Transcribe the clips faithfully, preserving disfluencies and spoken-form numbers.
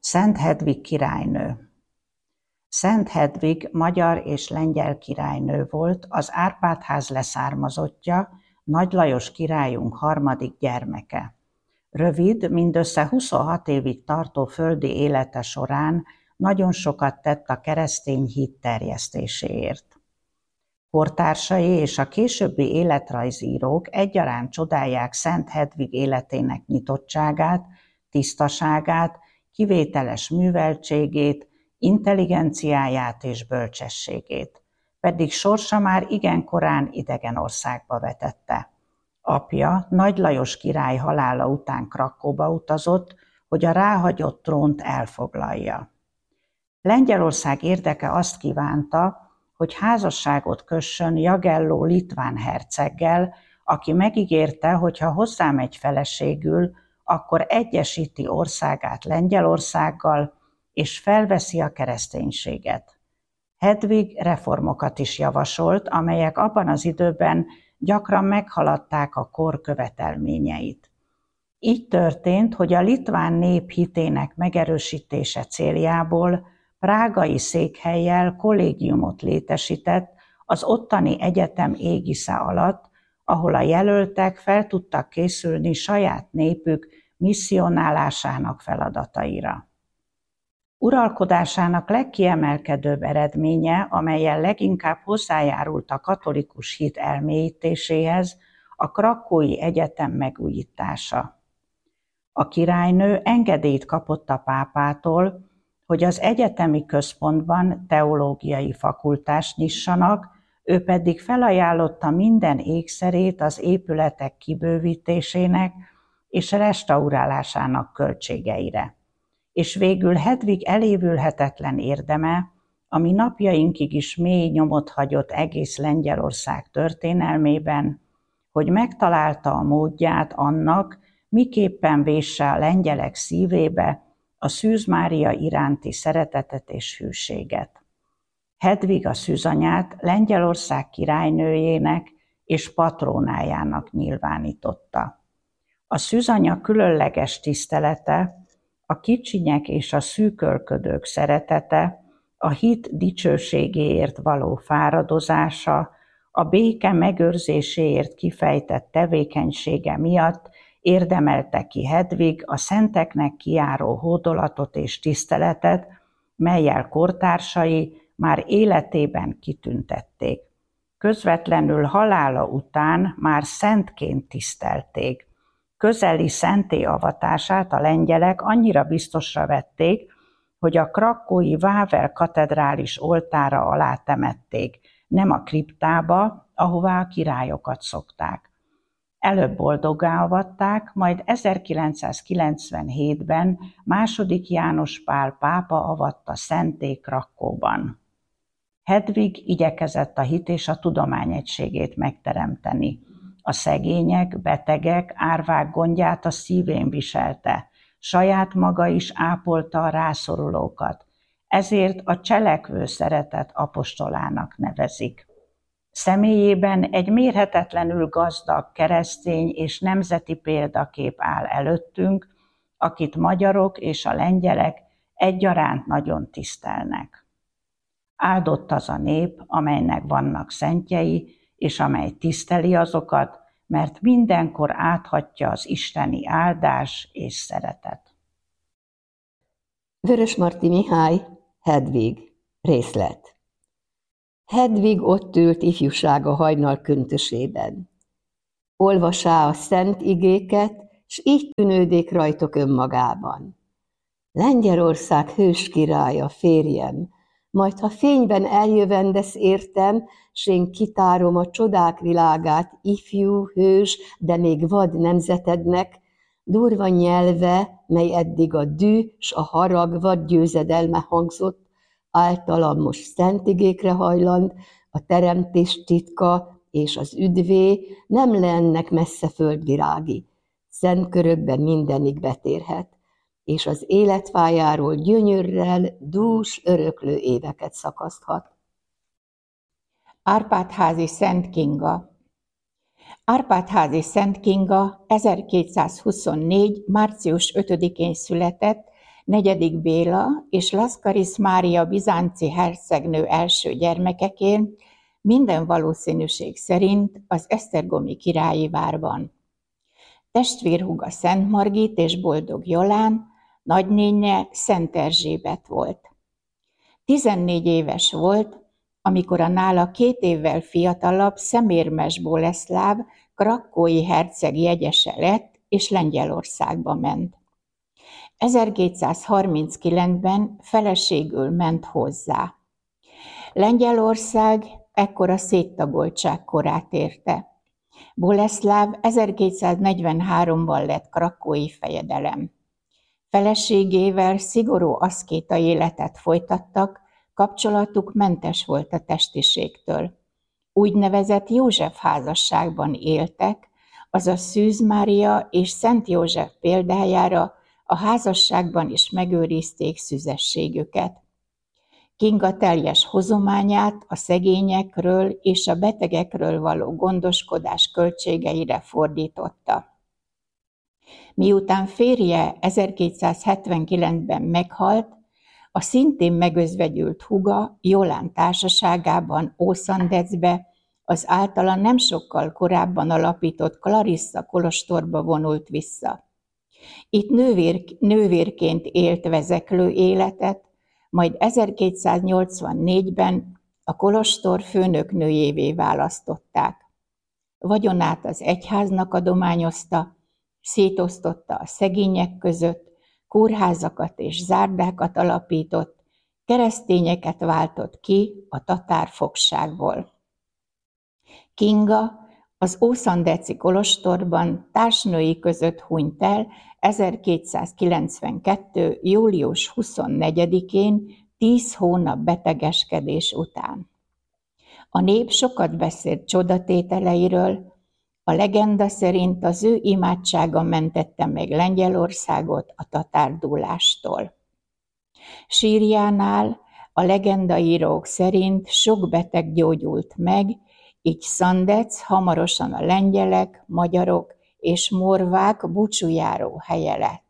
Szent Hedvig királynő. Szent Hedvig magyar és lengyel királynő volt, az Árpád-ház leszármazottja, Nagy Lajos királyunk harmadik gyermeke. Rövid, mindössze huszonhat évig tartó földi élete során nagyon sokat tett a keresztény hit terjesztéséért. Kortársai és a későbbi életrajzírók egyaránt csodálják Szent Hedvig életének nyitottságát, tisztaságát, kivételes műveltségét, intelligenciáját és bölcsességét, pedig sorsa már igen korán idegen országba vetette. Apja, Nagy Lajos király halála után Krakkóba utazott, hogy a ráhagyott trónt elfoglalja. Lengyelország érdeke azt kívánta, hogy házasságot kössön Jagelló litván herceggel, aki megígérte, hogy ha hozzámegy feleségül, akkor egyesíti országát Lengyelországgal, és felveszi a kereszténységet. Hedvig reformokat is javasolt, amelyek abban az időben gyakran meghaladták a kor követelményeit. Így történt, hogy a litván nép hitének megerősítése céljából prágai székhellyel kollégiumot létesített az ottani egyetem égisze alatt, ahol a jelöltek fel tudtak készülni saját népük misszionálásának feladataira. Uralkodásának legkiemelkedőbb eredménye, amellyel leginkább hozzájárult a katolikus hit elmélyítéséhez, a Krakkói Egyetem megújítása. A királynő engedélyt kapott a pápától, hogy az egyetemi központban teológiai fakultást nyissanak, ő pedig felajánlotta minden ékszerét az épületek kibővítésének és restaurálásának költségeire. És végül Hedvig elévülhetetlen érdeme, ami napjainkig is mély nyomot hagyott egész Lengyelország történelmében, hogy megtalálta a módját annak, miképpen vésse a lengyelek szívébe a Szűz Mária iránti szeretetet és hűséget. Hedvig a szűzanyát Lengyelország királynőjének és patrónájának nyilvánította. A szűzanya különleges tisztelete, a kicsinyek és a szűkölködők szeretete, a hit dicsőségéért való fáradozása, a béke megőrzéséért kifejtett tevékenysége miatt érdemelte ki Hedvig a szenteknek kijáró hódolatot és tiszteletet, mellyel kortársai már életében kitüntették. Közvetlenül halála után már szentként tisztelték. Közeli szentté avatását a lengyelek annyira biztosra vették, hogy a krakkói Wawel katedrális oltára alá temették, nem a kriptába, ahová a királyokat szokták. Előbb boldoggá avatták, majd ezerkilencszázkilencvenhétben második János Pál pápa avatta szentté Krakkóban. Hedvig igyekezett a hit és a tudomány egységét megteremteni. A szegények, betegek, árvák gondját a szívén viselte, saját maga is ápolta a rászorulókat, ezért a cselekvő szeretet apostolának nevezik. Személyében egy mérhetetlenül gazdag keresztény és nemzeti példakép áll előttünk, akit magyarok és a lengyelek egyaránt nagyon tisztelnek. Áldott az a nép, amelynek vannak szentjei, és amely tiszteli azokat, mert mindenkor áthatja az isteni áldás és szeretet. Vörösmarty Mihály, Hedvig, részlet. Hedvig ott ült ifjúsága hajnal köntösében. Olvasá a szent igéket, s így tűnődik rajtok önmagában. Lengyelország hős királya, férjem, majd ha fényben eljövendesz értem, s én kitárom a csodák világát ifjú, hős, de még vad nemzetednek, durva nyelve, mely eddig a dű s a harag vad győzedelme hangzott, általam most szent igékre hajland, a teremtés titka és az üdvé nem lennek messze földvirági, szent körökben mindenig betérhet, és az életfájáról gyönyörrel dús öröklő éveket szakaszthat. Árpád-házi Szent Kinga. Árpád-házi Szent Kinga ezerkétszázhuszonnégy. március ötödikén született, Negyedik Béla és Lascaris Mária bizánci hercegnő első gyermekeként minden valószínűség szerint az esztergomi királyi várban. Testvérhúga Szent Margit és Boldog Jolán, nagynénje Szent Erzsébet volt. Tizennégy éves volt, amikor a nála két évvel fiatalabb Szemérmes Boleszláv krakkói herceg jegyese lett, és Lengyelországba ment. ezerkétszázharminckilencben feleségül ment hozzá. Lengyelország ekkor a széttagoltság korát érte. Boleszláv ezerkétszáznegyvenháromban lett krakkói fejedelem. Feleségével szigorú aszkéta életet folytattak, kapcsolatuk mentes volt a testiségtől. Úgynevezett József házasságban éltek, azaz Szűz Mária és Szent József példájára a házasságban is megőrizték szüzességüket. Kinga teljes hozományát a szegényekről és a betegekről való gondoskodás költségeire fordította. Miután férje ezerkétszázhetvenkilencben meghalt, a szintén megözvegyült húga Jolán társaságában Ószandecbe, az általa nem sokkal korábban alapított Clarissa kolostorba vonult vissza. Itt nővér, nővérként élt vezeklő életet, majd ezerkétszáznyolcvannégyben a kolostor főnöknőjévé választották. Vagyonát az egyháznak adományozta, szétosztotta a szegények között, kórházakat és zárdákat alapított, keresztényeket váltott ki a tatár fogságból. Kinga az ószandeci kolostorban társnői között hunyt el ezerkétszázkilencvenkettő. július huszonnegyedikén, tíz hónap betegeskedés után. A nép sokat beszélt csodatételeiről, a legenda szerint az ő imádsága mentette meg Lengyelországot a tatárdúlástól. Sírjánál a legendaírók szerint sok beteg gyógyult meg, így Szandec hamarosan a lengyelek, magyarok és morvák búcsújáró helye lett.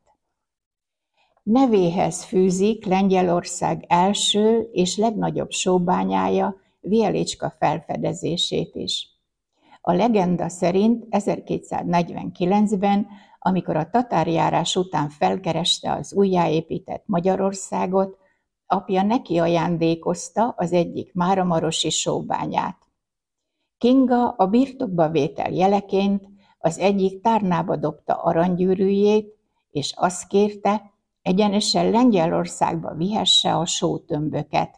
Nevéhez fűzik Lengyelország első és legnagyobb sóbányája, Wieliczka felfedezését is. A legenda szerint ezerkétszáznegyvenkilencben, amikor a tatárjárás után felkereste az újjáépített Magyarországot, apja neki ajándékozta az egyik máramarosi sóbányát. Kinga a birtokba vétel jeleként az egyik tárnába dobta aranygyűrűjét, és azt kérte, egyenesen Lengyelországba vihesse a sótömböket.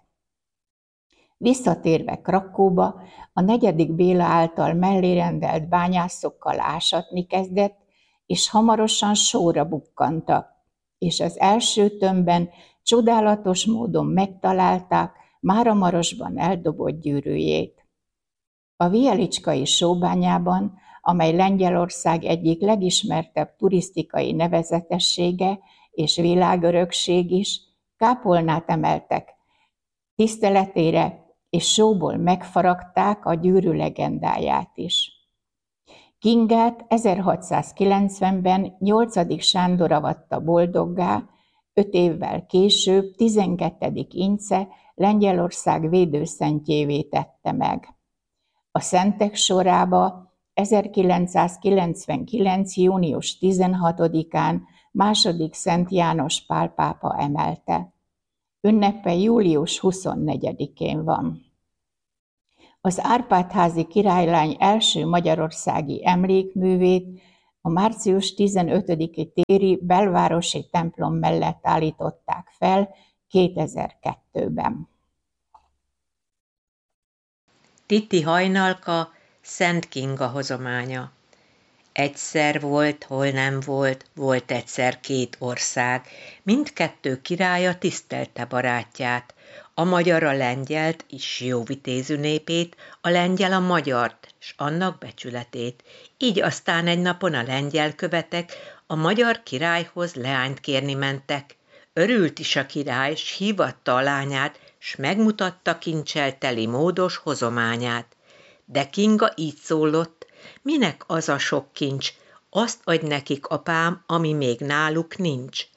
Visszatérve Krakkóba, a negyedik Béla által mellérendelt bányászokkal ásatni kezdett, és hamarosan sóra bukkantak, és az első tömbben csodálatos módon megtalálták Máramarosban eldobott gyűrűjét. A wieliczkai sóbányában, amely Lengyelország egyik legismertebb turisztikai nevezetessége és világörökség is, kápolnát emeltek tiszteletére, és sóból megfaragták a gyűrű legendáját is. Kingát ezerhatszázkilencvenben nyolcadik Sándor avatta boldoggá, öt évvel később tizenkettedik Ince Lengyelország védőszentjévé tette meg. A szentek sorába ezerkilencszázkilencvenkilenc. június tizenhatodikán második Szent János Pál pápa emelte. Ünnepe július huszonnegyedikén van. Az Árpád-házi királylány első magyarországi emlékművét a március tizenötödiki téri belvárosi templom mellett állították fel kétezer-kettőben. Titi Hajnalka, Szent Kinga hozománya. Egyszer volt, hol nem volt, volt egyszer két ország. Mindkettő királya tisztelte barátját, a magyar a lengyelt és jóvitézű népét, a lengyel a magyart, s annak becsületét. Így aztán egy napon a lengyel követek a magyar királyhoz leányt kérni mentek. Örült is a király, s hívatta a lányát, s megmutatta kincsel teli módos hozományát. De Kinga így szólott: minek az a sok kincs, azt adj nekik, apám, ami még náluk nincs.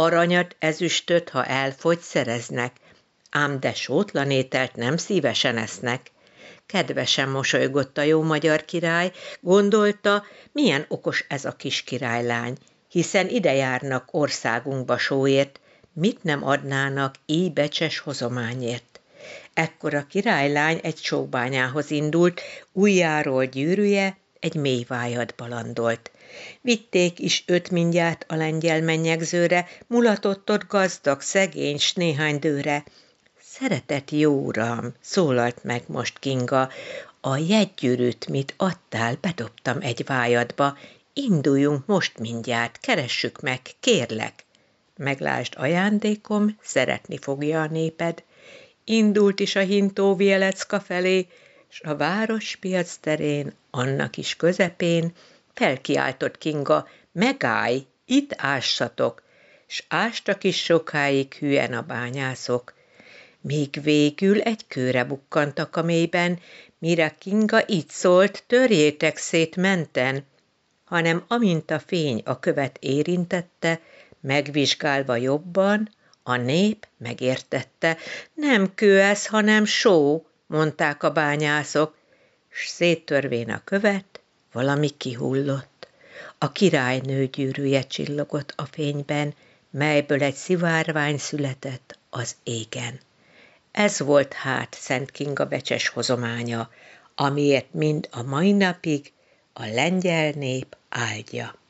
aranyat, ezüstöt, ha elfogy, szereznek, ám de sótlan ételt nem szívesen esznek. Kedvesen mosolygott a jó magyar király, gondolta, milyen okos ez a kis királylány, hiszen ide járnak országunkba sóért, mit nem adnának így becses hozományért. Ekkor a királylány egy sóbányához indult, ujjáról gyűrűje egy mély vájatba landolt. Vitték is őt mindjárt a lengyel mennyegzőre, mulatott ott gazdag, szegény, s néhány dőre. Szeretett jó uram, szólalt meg most Kinga, a jegygyűrűt, mit adtál, bedobtam egy vájatba, induljunk most mindjárt, keressük meg, kérlek. Meglásd ajándékom, szeretni fogja a néped. Indult is a hintó Vielecka felé, s a várospiac terén, annak is közepén, felkiáltott Kinga, megállj, itt ássatok, s ástak is sokáig hülyen a bányászok. Míg végül egy kőre bukkantak a mélyben, mire Kinga így szólt, törjétek szét menten, hanem amint a fény a követ érintette, megvizsgálva jobban, a nép megértette, nem kő ez, hanem só, mondták a bányászok, s széttörvén a követ, valami kihullott. A királynő gyűrűje csillogott a fényben, melyből egy szivárvány született az égen. Ez volt hát Szent Kinga becses hozománya, amiért mind a mai napig a lengyel nép áldja.